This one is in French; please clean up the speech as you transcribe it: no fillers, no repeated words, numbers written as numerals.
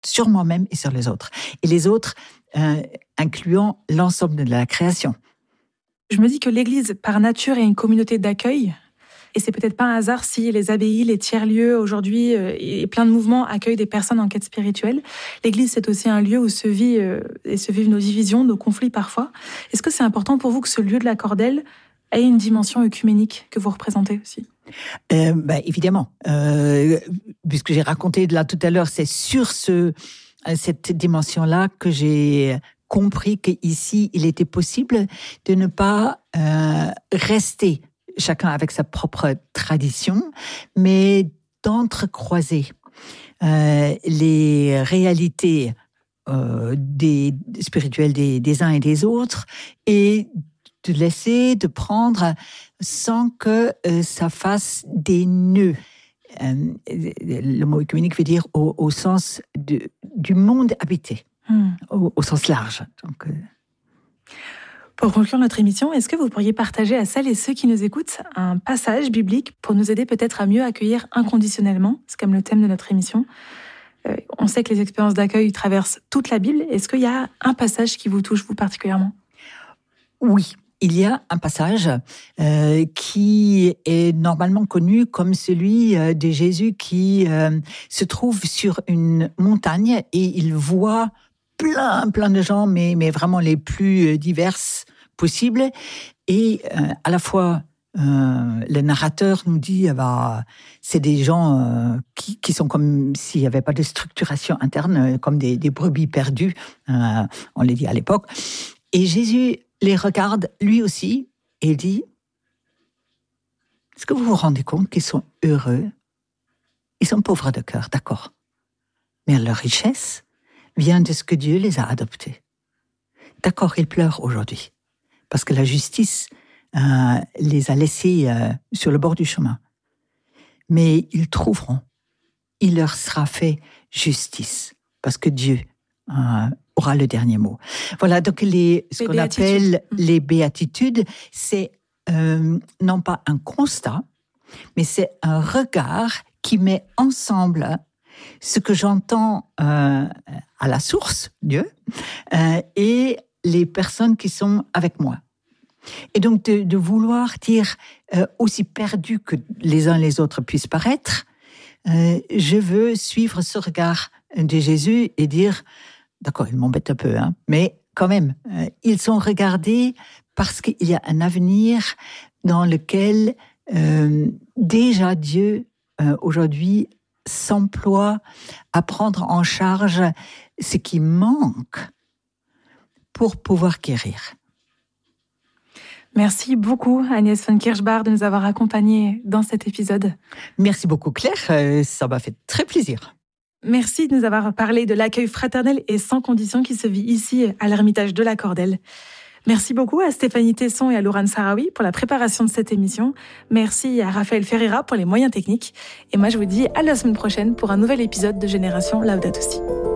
sur moi-même et sur les autres. Et les autres, incluant l'ensemble de la création. Je me dis que l'Église, par nature, est une communauté d'accueil. Et c'est peut-être pas un hasard si les abbayes, les tiers-lieux aujourd'hui et plein de mouvements accueillent des personnes en quête spirituelle. L'Église, c'est aussi un lieu où se vivent nos divisions, nos conflits parfois. Est-ce que c'est important pour vous que ce lieu de la Cordelle ait une dimension œcuménique que vous représentez aussi ? Évidemment. Puisque j'ai raconté là tout à l'heure, c'est sur cette dimension-là que j'ai compris qu'ici, il était possible de ne pas rester chacun avec sa propre tradition, mais d'entrecroiser les réalités spirituelles des uns et des autres et de prendre sans que ça fasse des nœuds. Le mot œcuménique veut dire au sens du monde habité, au sens large. Donc, Pour conclure notre émission, est-ce que vous pourriez partager à celles et ceux qui nous écoutent un passage biblique pour nous aider peut-être à mieux accueillir inconditionnellement ? C'est comme le thème de notre émission. On sait que les expériences d'accueil traversent toute la Bible. Est-ce qu'il y a un passage qui vous touche, vous, particulièrement ? Oui, il y a un passage qui est normalement connu comme celui de Jésus qui se trouve sur une montagne et il voit plein de gens, mais vraiment les plus diverses possibles. Et à la fois, le narrateur nous dit c'est des gens qui sont comme s'il n'y avait pas de structuration interne, comme des brebis perdues, on les dit à l'époque. Et Jésus les regarde lui aussi et dit, est-ce que vous vous rendez compte qu'ils sont heureux ? Ils sont pauvres de cœur, d'accord. Mais leur richesse vient de ce que Dieu les a adoptés. D'accord, ils pleurent aujourd'hui, parce que la justice les a laissés sur le bord du chemin. Mais ils trouveront, il leur sera fait justice, parce que Dieu aura le dernier mot. Voilà, donc ce qu'on appelle les béatitudes, c'est non pas un constat, mais c'est un regard qui met ensemble ce que j'entends à la source, Dieu, et les personnes qui sont avec moi. Et donc de vouloir dire, aussi perdu que les uns les autres puissent paraître, je veux suivre ce regard de Jésus et dire, d'accord, il m'embête un peu, mais quand même, ils sont regardés parce qu'il y a un avenir dans lequel déjà Dieu, aujourd'hui, s'emploie à prendre en charge ce qui manque pour pouvoir guérir. Merci beaucoup Agnès von Kirchbach de nous avoir accompagnés dans cet épisode. Merci beaucoup Claire, ça m'a fait très plaisir. Merci de nous avoir parlé de l'accueil fraternel et sans condition qui se vit ici à l'Ermitage de la Cordelle. Merci beaucoup à Stéphanie Tesson et à Laurent Sarawi pour la préparation de cette émission. Merci à Raphaël Ferreira pour les moyens techniques. Et moi, je vous dis à la semaine prochaine pour un nouvel épisode de Génération Laudato Si.